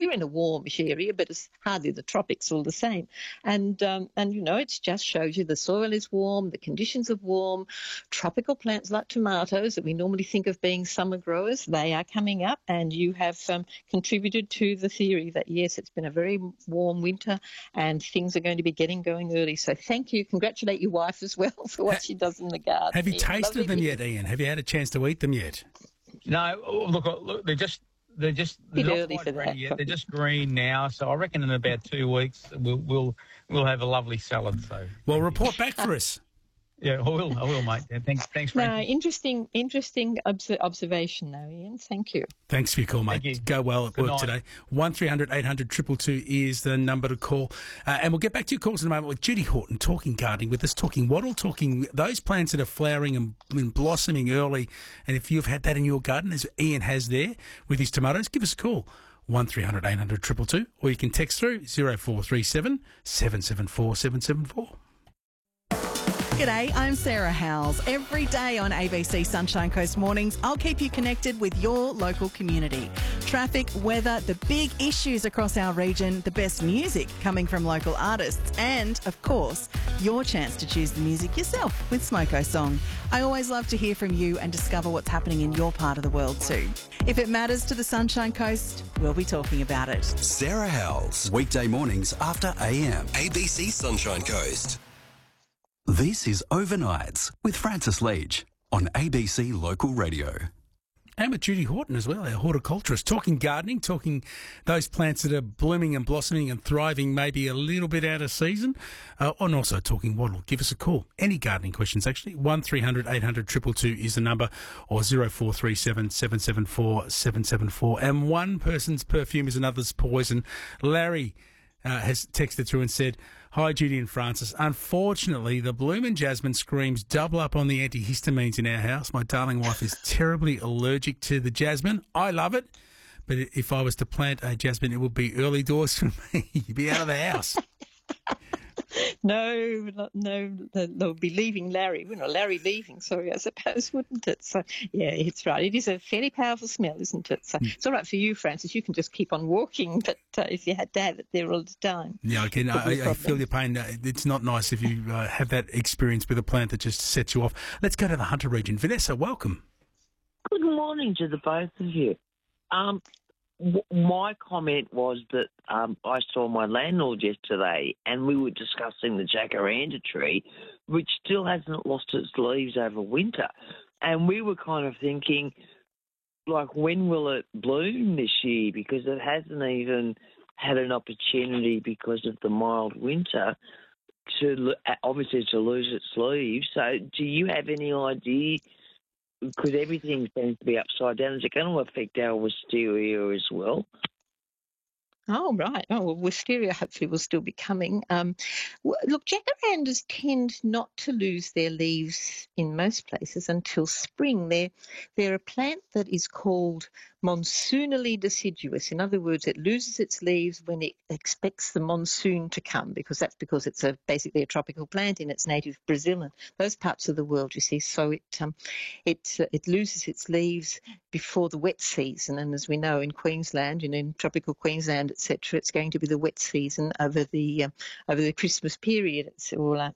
You're in a warmish area, but it's hardly the tropics all the same. And it just shows you the soil is warm, the conditions are warm. Tropical plants like tomatoes that we normally think of being summer growers, they are coming up, and you have contributed to the theory that, yes, it's been a very warm winter and things are going to be getting going early. So thank you. Congratulate your wife as well for what she does in the garden. Have you tasted them yet, Ian? Have you had a chance to eat them yet? No, look, they're just they're not early quite for ready that. yet. They're just green now, so I reckon in about 2 weeks we'll have a lovely salad. So well, report back for us. Yeah, I will, mate. Yeah, thanks, Frankie. No, interesting observation, though, Ian. Thank you. Thanks for your call, mate. Thank you. Go well at Good work night. today. 1300 800 222 is the number to call. And we'll get back to your calls in a moment with Judy Horton talking gardening with us, talking wattle, talking those plants that are flowering and blossoming early. And if you've had that in your garden, as Ian has there with his tomatoes, give us a call. 1300 800 222, or you can text through 0437 774 774. G'day, I'm Sarah Howells. Every day on ABC Sunshine Coast Mornings, I'll keep you connected with your local community. Traffic, weather, the big issues across our region, the best music coming from local artists, and, of course, your chance to choose the music yourself with Smoko Song. I always love to hear from you and discover what's happening in your part of the world too. If it matters to the Sunshine Coast, we'll be talking about it. Sarah Howells, weekday mornings after AM. ABC Sunshine Coast. This is Overnights with Francis Leach on ABC Local Radio. And with Judy Horton as well, our horticulturist, talking gardening, talking those plants that are blooming and blossoming and thriving maybe a little bit out of season, and also talking wattle. Give us a call. Any gardening questions, actually. 1300 800 222 is the number, or 0437 774 774. And one person's perfume is another's poison. Larry has texted through and said, "Hi, Judy and Francis. Unfortunately, the bloom and jasmine screams double up on the antihistamines in our house. My darling wife is terribly allergic to the jasmine. I love it, but if I was to plant a jasmine, it would be early doors for me. You'd be out of the house." No, they'll be leaving Larry. Well, not Larry leaving, sorry, I suppose, wouldn't it? So, yeah, it's right. It is a fairly powerful smell, isn't it? So it's all right for you, Francis. You can just keep on walking, but if you had to have it there all the time. Yeah, I can. I feel your pain. It's not nice if you have that experience with a plant that just sets you off. Let's go to the Hunter region. Vanessa, welcome. Good morning to the both of you. My comment was that I saw my landlord yesterday and we were discussing the jacaranda tree, which still hasn't lost its leaves over winter. And we were kind of thinking, like, when will it bloom this year? Because it hasn't even had an opportunity because of the mild winter to lose its leaves. So do you have any idea? Because everything seems to be upside down. Is it going to affect our wisteria as well? Oh, right. Oh, well, wisteria hopefully will still be coming. Look, jacarandas tend not to lose their leaves in most places until spring. They're a plant that is called monsoonally deciduous. In other words, it loses its leaves when it expects the monsoon to come, because it's basically a tropical plant in its native Brazil and those parts of the world, you see. So it loses its leaves before the wet season. And as we know, in Queensland, in tropical Queensland, etc., it's going to be the wet season over the Christmas period. It's all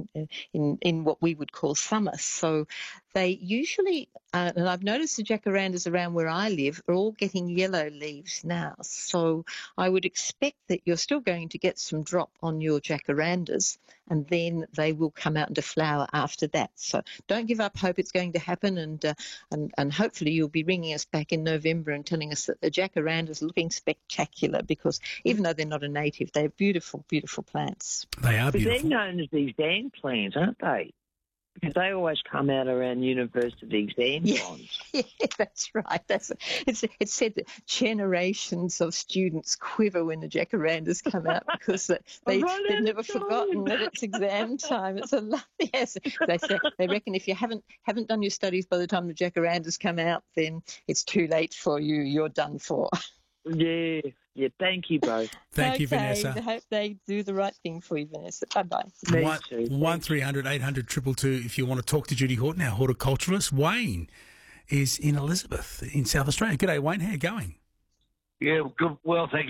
in what we would call summer. So they usually, and I've noticed the jacarandas around where I live are all getting yellow leaves now. So I would expect that you're still going to get some drop on your jacarandas, and then they will come out into flower after that. So don't give up hope it's going to happen, and hopefully you'll be ringing us back in November and telling us that the jacarandas are looking spectacular, because even though they're not a native, they're beautiful, beautiful plants. They are beautiful. But they're known as these exam plants, aren't they? Because they always come out around university exam times. Yeah, that's right. It's said that generations of students quiver when the jacarandas come out because they've never forgotten that it's exam time. It's yes. They reckon if you haven't done your studies by the time the jacarandas come out, then it's too late for you. You're done for. Yeah, thank you both. Thank you, Vanessa. I hope they do the right thing for you, Vanessa. Bye-bye. 1300 800 222 if you want to talk to Judy Horton, our horticulturalist. Wayne is in Elizabeth in South Australia. G'day, Wayne. How are you going? Yeah, good. Well, thank you.